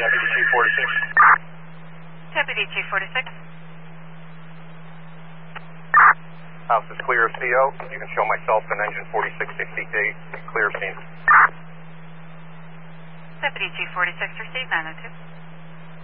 Deputy Chief 46. Deputy Chief 46. House is clear of CO. You can show myself and engine 4660D. Clear scene. Deputy Chief 46, receive 902.